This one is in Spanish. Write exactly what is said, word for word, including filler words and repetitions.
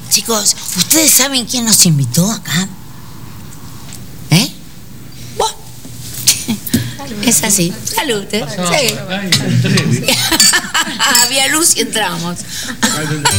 Chicos, ¿ustedes saben quién nos invitó acá? ¿Eh? Bueno, es así. Salud, ¿eh? Sí. Había luz y entramos.